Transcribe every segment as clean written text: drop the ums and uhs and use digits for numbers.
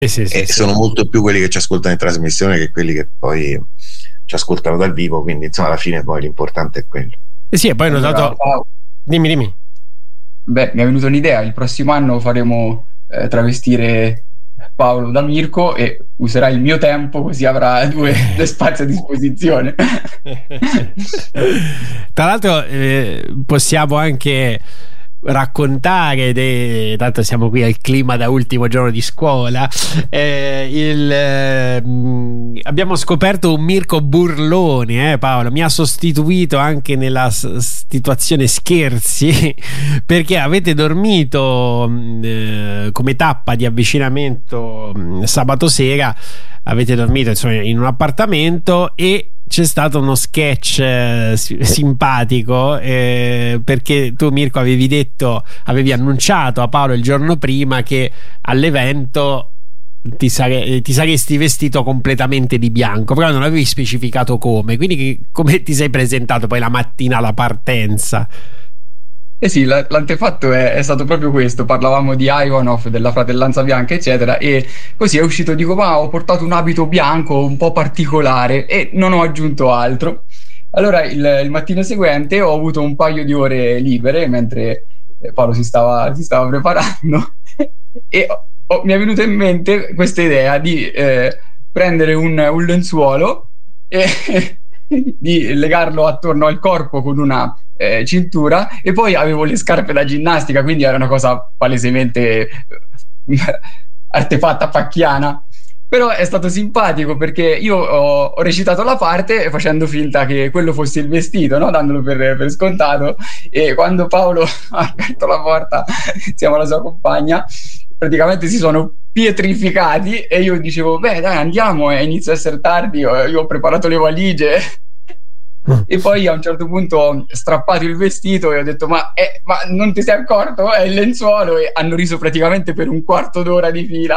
e sono molto più quelli che ci ascoltano in trasmissione che quelli che poi ci ascoltano dal vivo, quindi insomma alla fine poi l'importante è quello. Sì, e poi ho notato. Dimmi. Beh, mi è venuta un'idea, il prossimo anno faremo travestire Paolo da Mirko e userà il mio tempo, così avrà due spazi a disposizione. Tra l'altro possiamo anche raccontare, tanto siamo qui al clima da ultimo giorno di scuola, abbiamo scoperto un Mirko burlone, Paolo mi ha sostituito anche nella situazione scherzi, perché avete dormito come tappa di avvicinamento sabato sera, avete dormito insomma in un appartamento e c'è stato uno sketch simpatico perché tu, Mirko, avevi annunciato a Paolo il giorno prima che all'evento ti saresti vestito completamente di bianco, però non avevi specificato quindi come ti sei presentato poi la mattina alla partenza? Sì, l'antefatto è stato proprio questo. Parlavamo di Ivanov, della Fratellanza Bianca, eccetera, e così è uscito, dico, ma ho portato un abito bianco un po' particolare e non ho aggiunto altro. Allora il mattino seguente ho avuto un paio di ore libere mentre Paolo si stava preparando e mi è venuta in mente questa idea di prendere un lenzuolo e di legarlo attorno al corpo con una cintura, e poi avevo le scarpe da ginnastica, quindi era una cosa palesemente artefatta pacchiana, però è stato simpatico perché io ho recitato la parte facendo finta che quello fosse il vestito, no? Dandolo per scontato, e quando Paolo ha aperto la porta insieme alla sua compagna praticamente si sono pietrificati e io dicevo beh dai andiamo, inizia a essere tardi, io ho preparato le valigie. E poi a un certo punto ho strappato il vestito e ho detto ma non ti sei accorto? È il lenzuolo, e hanno riso praticamente per un quarto d'ora di fila.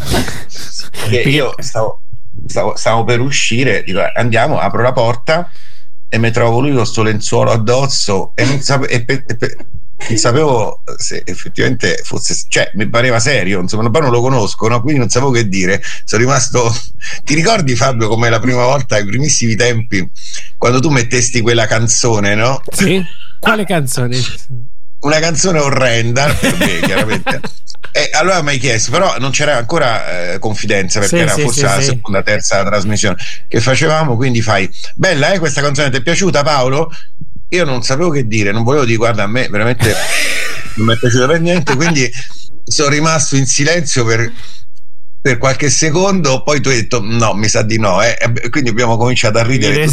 Io stavo per uscire, dico andiamo, apro la porta e mi trovo lui con sto lenzuolo addosso e non sapevo se effettivamente fosse, cioè mi pareva serio, insomma, poi non lo conosco, no? Quindi non sapevo che dire, sono rimasto. Ti ricordi, Fabio, come la prima volta, ai primissimi tempi, quando tu mettesti quella canzone, no? Sì, quale canzone? Una canzone orrenda per me, chiaramente. E allora mi hai chiesto, però non c'era ancora Confidenza, perché era forse la seconda, terza trasmissione che facevamo, quindi fai bella, questa canzone ti è piaciuta, Paolo? Io non sapevo che dire, non volevo dire guarda, a me veramente non mi è piaciuta per niente, quindi sono rimasto in silenzio per qualche secondo, poi tu hai detto no, mi sa di no, quindi abbiamo cominciato a ridere.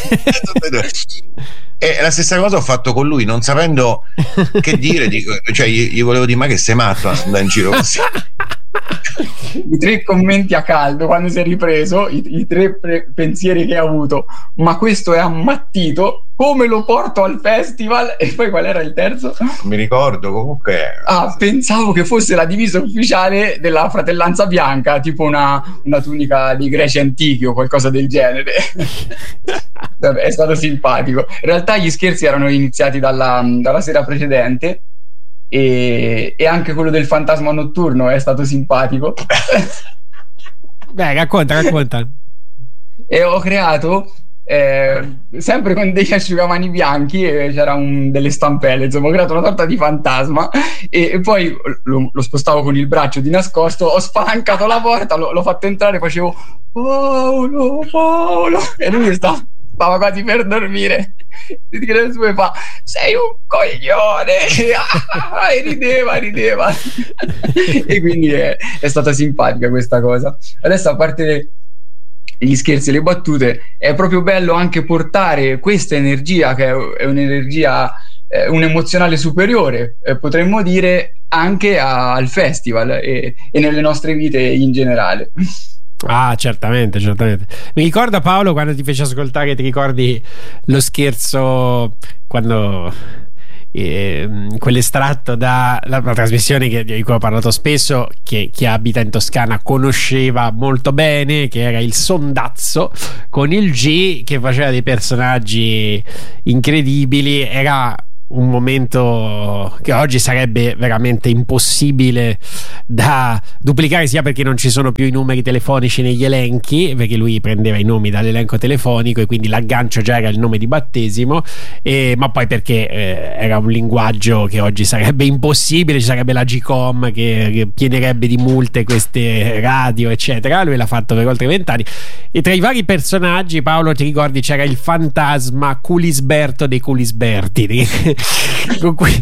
E la stessa cosa ho fatto con lui, non sapendo che dire, cioè gli volevo dire ma che sei matto, andare in giro così. I 3 commenti a caldo quando si è ripreso, i 3 pensieri che ha avuto: ma questo è ammattito, come lo porto al festival? E poi qual era il terzo? Non mi ricordo, comunque pensavo che fosse la divisa ufficiale della Fratellanza Bianca, tipo una tunica di greci antichi o qualcosa del genere. Vabbè, è stato simpatico. In realtà gli scherzi erano iniziati dalla sera precedente, e anche quello del fantasma notturno è stato simpatico. Beh, racconta. E ho creato sempre con degli asciugamani bianchi, e c'era delle stampelle, insomma ho creato una sorta di fantasma, e poi lo spostavo con il braccio di nascosto, ho spalancato la porta, l'ho fatto entrare, facevo Paolo, e lui stava quasi per dormire, e tira su e fa sei un coglione, e rideva. E quindi è stata simpatica questa cosa. Adesso, a parte gli scherzi e le battute, è proprio bello anche portare questa energia, che è un'energia, un emozionale superiore, potremmo dire, anche al festival e nelle nostre vite in generale. Ah, certamente. Mi ricorda, Paolo, quando ti feci ascoltare, ti ricordi lo scherzo quando quell'estratto dalla trasmissione di cui ho parlato spesso, che chi abita in Toscana conosceva molto bene, che era il Sondazzo, con il G che faceva dei personaggi incredibili. Era un momento che oggi sarebbe veramente impossibile da duplicare, sia perché non ci sono più i numeri telefonici negli elenchi, perché lui prendeva i nomi dall'elenco telefonico e quindi l'aggancio già era il nome di battesimo, ma poi perché era un linguaggio che oggi sarebbe impossibile, ci sarebbe la GCOM che piegherebbe di multe queste radio eccetera. Lui l'ha fatto per oltre 20 anni, e tra i vari personaggi, Paolo, ti ricordi, c'era il fantasma Culisberto dei Culisberti con cui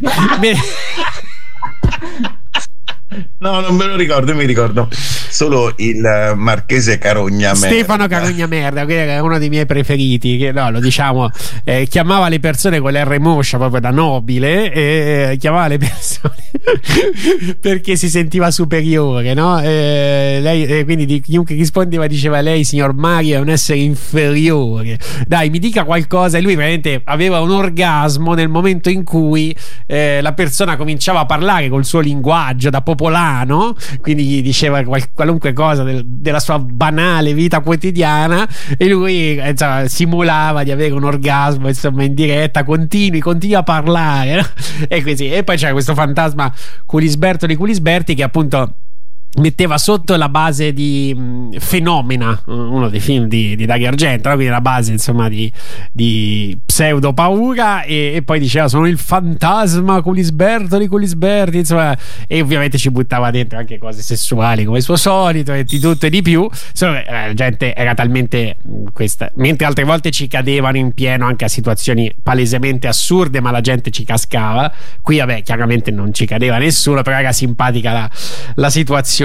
no, non me lo ricordo, mi ricordo solo il marchese Carogna Merda. Stefano Carogna Merda, che era uno dei miei preferiti, che no, lo diciamo, chiamava le persone con l'R moscia proprio da nobile, chiamava le persone perché si sentiva superiore, no? Lei, quindi chiunque rispondeva diceva: lei, signor Mario, è un essere inferiore, dai, mi dica qualcosa. E lui veramente aveva un orgasmo nel momento in cui la persona cominciava a parlare col suo linguaggio da popolano, quindi gli diceva qualunque cosa della sua banale vita quotidiana, e lui simulava di avere un orgasmo, insomma, in diretta. Continui a parlare, no? E così. E poi c'era questo fantasma Culisberto di Culisberti, che appunto metteva sotto la base di Fenomena, uno dei film di Dario Argento, no? Quindi la base, insomma, di pseudo paura, e poi diceva: sono il fantasma Culisberto di Culisberti, insomma, e ovviamente ci buttava dentro anche cose sessuali come suo solito, e di tutto e di più. Insomma, la gente era talmente questa, mentre altre volte ci cadevano in pieno anche a situazioni palesemente assurde, ma la gente ci cascava. Qui vabbè, chiaramente non ci cadeva nessuno, però era simpatica la situazione.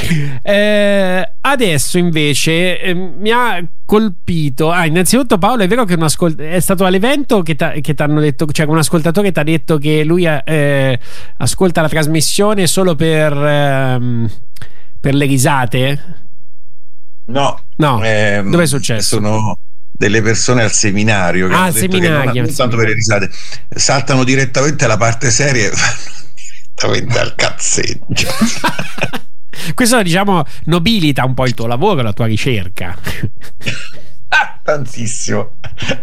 Adesso invece mi ha colpito. Innanzitutto, Paolo, è vero che è stato all'evento che ti hanno detto, cioè un ascoltatore ti ha detto che lui ascolta la trasmissione solo per le risate? No. Dove è successo? Sono delle persone al seminario che hanno detto che non tanto per le risate, saltano direttamente alla parte seria e vanno direttamente al cazzeggio. Questo, diciamo, nobilita un po' il tuo lavoro, la tua ricerca. Tantissimo.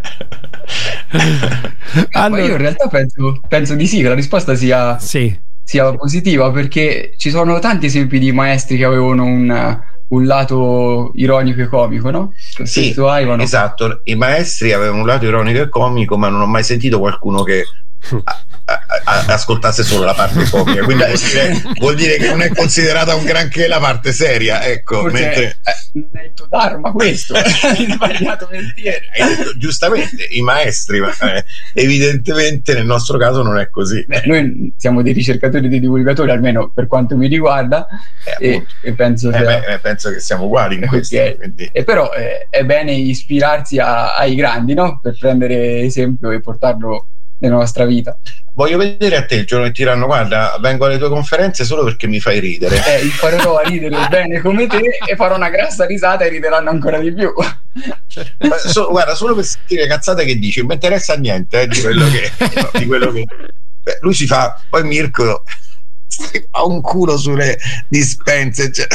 Allora, io in realtà penso di sì, che la risposta sia positiva, perché ci sono tanti esempi di maestri che avevano un lato ironico e comico, no? Sì, esatto, i maestri avevano un lato ironico e comico, ma non ho mai sentito qualcuno che ascoltasse solo la parte comica, quindi vuol dire che non è considerata un granché la parte seria, ecco. Mentre non è il tuo dharma questo. Hai sbagliato mestiere. Hai detto giustamente i maestri, ma evidentemente nel nostro caso non è così. Noi siamo dei ricercatori, dei divulgatori, almeno per quanto mi riguarda, e penso che siamo uguali in questo, e però è bene ispirarsi ai grandi, no? Per prendere esempio e portarlo nella nostra vita. Voglio vedere a te il giorno che ti diranno: guarda, vengo alle tue conferenze solo perché mi fai ridere. Imparerò a ridere bene come te e farò una grassa risata e rideranno ancora di più. Guarda, solo per sentire cazzate che dici, non mi interessa niente di quello che lui si fa. Poi Mirko ha un culo sulle dispense, cioè.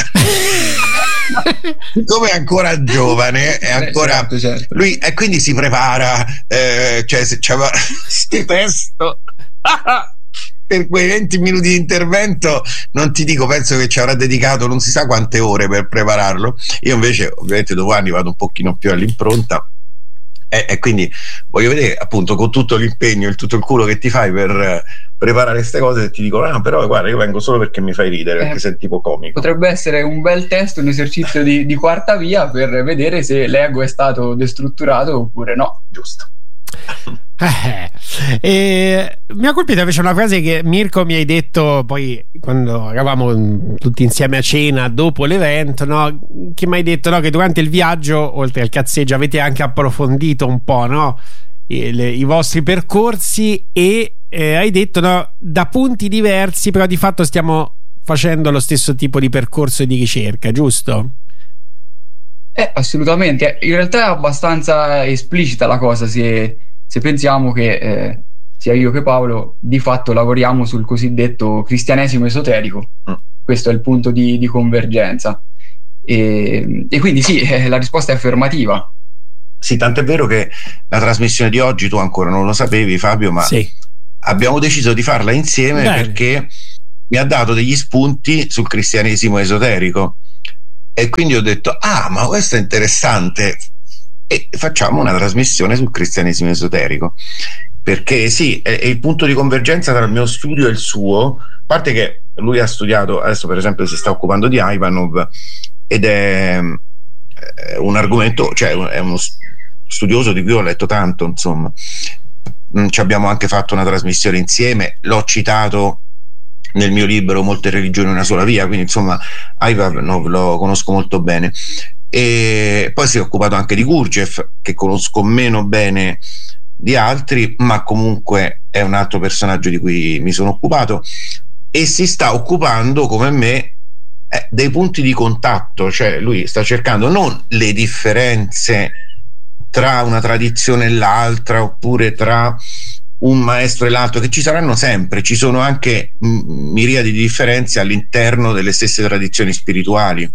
Come è ancora giovane, è ancora certo. Lui, e quindi si prepara, cioè se c'aveva sti testo per quei 20 minuti di intervento, non ti dico, penso che ci avrà dedicato non si sa quante ore per prepararlo. Io invece ovviamente dopo anni vado un pochino più all'impronta, e quindi voglio vedere, appunto, con tutto l'impegno e tutto il culo che ti fai per preparare queste cose, e ti dico: però guarda, io vengo solo perché mi fai ridere, perché sei tipo comico. Potrebbe essere un bel test, un esercizio di quarta via per vedere se l'ego è stato destrutturato oppure no. Giusto. Mi ha colpito invece una frase che Mirko mi hai detto poi quando eravamo tutti insieme a cena dopo l'evento, no? Che mi hai detto, no, che durante il viaggio, oltre al cazzeggio, avete anche approfondito un po', no? I vostri percorsi, e hai detto, no, da punti diversi, però di fatto stiamo facendo lo stesso tipo di percorso e di ricerca, giusto? Assolutamente. In realtà è abbastanza esplicita la cosa, se pensiamo che sia io che Paolo di fatto lavoriamo sul cosiddetto cristianesimo esoterico. Questo è il punto di convergenza, e quindi sì, la risposta è affermativa. Sì, tant'è vero che la trasmissione di oggi, tu ancora non lo sapevi, Fabio, ma abbiamo deciso di farla insieme. Bene. Perché mi ha dato degli spunti sul cristianesimo esoterico e quindi ho detto ma questo è interessante, e facciamo una trasmissione sul cristianesimo esoterico, perché sì, è il punto di convergenza tra il mio studio e il suo. A parte che lui ha studiato, adesso per esempio si sta occupando di Ivanov ed è un argomento, cioè è uno studioso di cui ho letto tanto, insomma. Ci abbiamo anche fatto una trasmissione insieme, l'ho citato nel mio libro Molte religioni una sola via, quindi insomma Ivanov lo conosco molto bene. E poi si è occupato anche di Gurdjieff, che conosco meno bene di altri, ma comunque è un altro personaggio di cui mi sono occupato, e si sta occupando come me dei punti di contatto, cioè lui sta cercando non le differenze tra una tradizione e l'altra, oppure tra un maestro e l'altro, che ci saranno sempre, ci sono anche miriadi di differenze all'interno delle stesse tradizioni spirituali,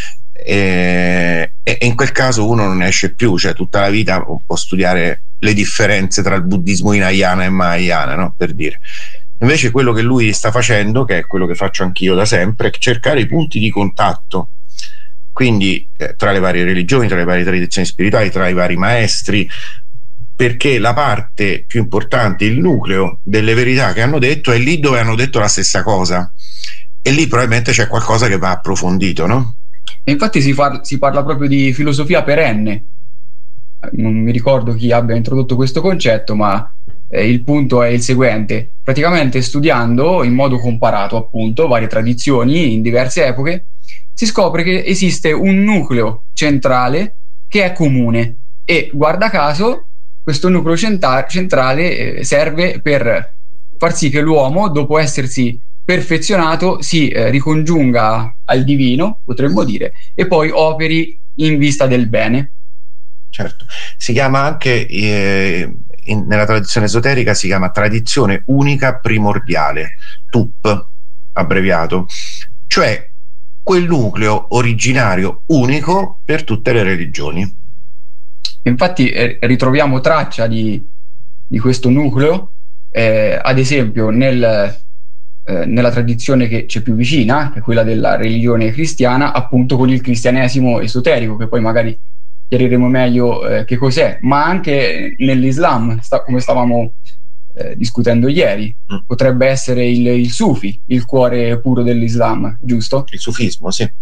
e in quel caso uno non ne esce più, cioè tutta la vita può studiare le differenze tra il buddismo hinayana e mahayana, no? Per dire. Invece quello che lui sta facendo, che è quello che faccio anch'io da sempre, è cercare i punti di contatto, quindi tra le varie religioni, tra le varie tradizioni spirituali, tra i vari maestri, perché la parte più importante, il nucleo delle verità che hanno detto, è lì dove hanno detto la stessa cosa, e lì probabilmente c'è qualcosa che va approfondito, no? E infatti si parla proprio di filosofia perenne. Non mi ricordo chi abbia introdotto questo concetto, ma il punto è il seguente: praticamente studiando in modo comparato appunto varie tradizioni in diverse epoche, si scopre che esiste un nucleo centrale che è comune, e guarda caso questo nucleo centrale serve per far sì che l'uomo, dopo essersi perfezionato, si ricongiunga al divino, potremmo dire, e poi operi in vista del bene. Certo, si chiama anche nella tradizione esoterica si chiama tradizione unica primordiale, TUP abbreviato, cioè quel nucleo originario unico per tutte le religioni. Infatti ritroviamo traccia di questo nucleo, ad esempio nella tradizione che c'è più vicina, che è quella della religione cristiana, appunto con il cristianesimo esoterico, che poi magari chiariremo meglio che cos'è, ma anche nell'Islam, come stavamo discutendo ieri. Potrebbe essere il Sufi, il cuore puro dell'Islam, giusto? Il sufismo, sì.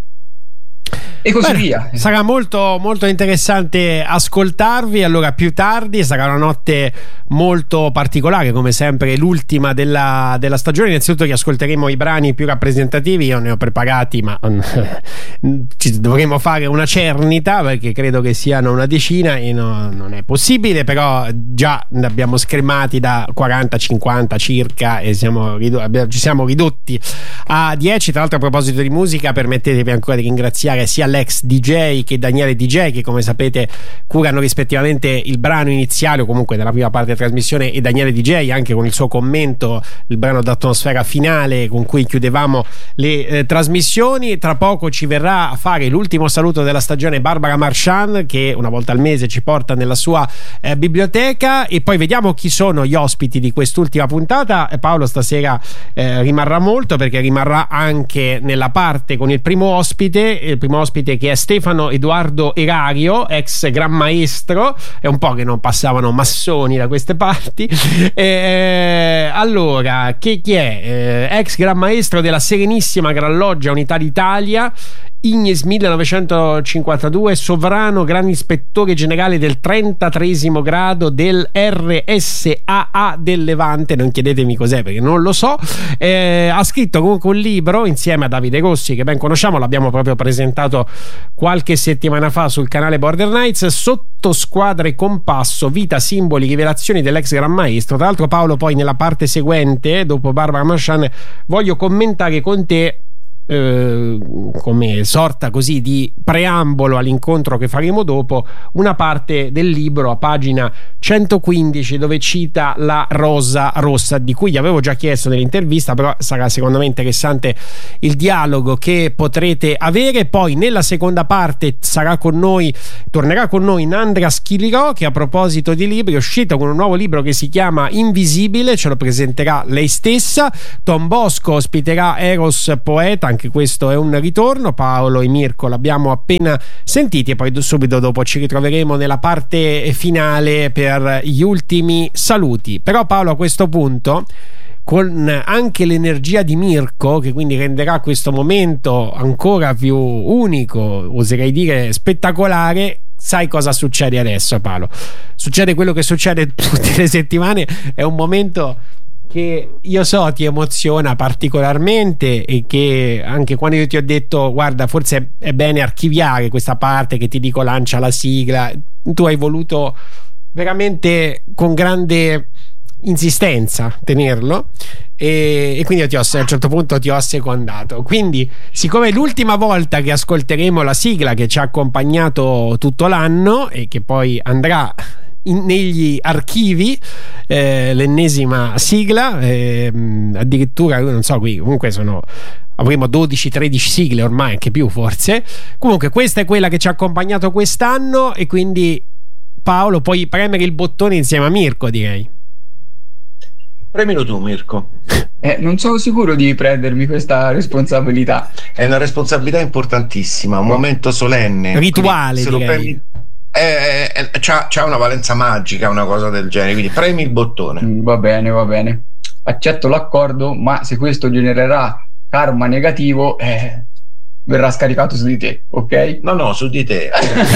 E così via. Sarà molto, molto interessante ascoltarvi. Allora, più tardi sarà una notte molto particolare, come sempre l'ultima della stagione. Innanzitutto che ascolteremo i brani più rappresentativi. Io ne ho preparati, ma ci dovremo fare una cernita, perché credo che siano una decina e non è possibile, però già ne abbiamo scremati da 40-50 circa e ci siamo ridotti a 10. Tra l'altro, a proposito di musica, permettetevi ancora di ringraziare sia l'ex DJ che Daniele DJ, che come sapete curano rispettivamente il brano iniziale o comunque della prima parte della trasmissione, e Daniele DJ anche con il suo commento il brano d'atmosfera finale con cui chiudevamo le trasmissioni. Tra poco ci verrà a fare l'ultimo saluto della stagione Barbara Marchand, che una volta al mese ci porta nella sua biblioteca, e poi vediamo chi sono gli ospiti di quest'ultima puntata. Paolo stasera rimarrà molto, perché rimarrà anche nella parte con il primo ospite che è Stefano Edoardo Erario, ex Gran Maestro. È un po' che non passavano massoni da queste parti. Allora, chi è? Ex Gran Maestro della Serenissima Gran Loggia Unità d'Italia, Ignis 1952, sovrano gran ispettore generale del 33° grado del RSAA del Levante. Non chiedetemi cos'è, perché non lo so. Ha scritto comunque un libro insieme a Davide Rossi, che ben conosciamo, l'abbiamo proprio presentato qualche settimana fa sul canale Border Knights, Sotto Squadre Compasso, vita, simboli, rivelazioni dell'ex Gran Maestro. Tra l'altro, Paolo, poi nella parte seguente, dopo Barbara Marchand, voglio commentare con te come sorta così di preambolo all'incontro che faremo dopo, una parte del libro a pagina 115 dove cita la rosa rossa, di cui gli avevo già chiesto nell'intervista, però sarà secondo me interessante il dialogo che potrete avere. Poi nella seconda parte tornerà con noi Nandra Schilirò, che a proposito di libri è uscito con un nuovo libro che si chiama Invisibile, ce lo presenterà lei stessa. Tom Bosco ospiterà Eros Poeta, anche questo è un ritorno. Paolo e Mirko l'abbiamo appena sentiti e poi subito dopo ci ritroveremo nella parte finale per gli ultimi saluti. Però Paolo, a questo punto, con anche l'energia di Mirko, che quindi renderà questo momento ancora più unico, oserei dire spettacolare, sai cosa succede adesso, Paolo? Succede quello che succede tutte le settimane, è un momento che io so ti emoziona particolarmente e che anche quando io ti ho detto guarda forse è bene archiviare questa parte che ti dico lancia la sigla, tu hai voluto veramente con grande insistenza tenerlo e quindi io a un certo punto ti ho assecondato. Quindi siccome è l'ultima volta che ascolteremo la sigla che ci ha accompagnato tutto l'anno e che poi andrà negli archivi, l'ennesima sigla, addirittura non so, qui comunque avremo 12-13 sigle ormai, anche più forse. Comunque questa è quella che ci ha accompagnato quest'anno e quindi Paolo puoi premere il bottone insieme a Mirko, direi. Premilo tu, Mirko. Non sono sicuro di prendermi questa responsabilità. È una responsabilità importantissima, un momento solenne, rituale, direi. C'ha una valenza magica, una cosa del genere, quindi premi il bottone. Va bene, accetto l'accordo, ma se questo genererà karma negativo verrà scaricato su di te, ok? No, su di te.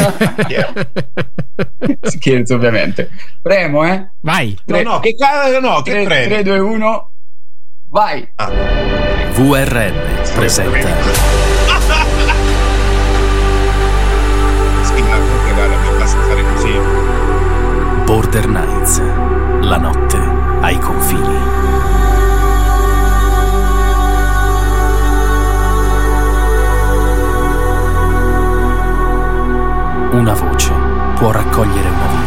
Scherzo, ovviamente. Premo, vai. Che premi? 3, 2, 1 vai. VRN presenta Border Nights, la notte ai confini. Una voce può raccogliere una vita.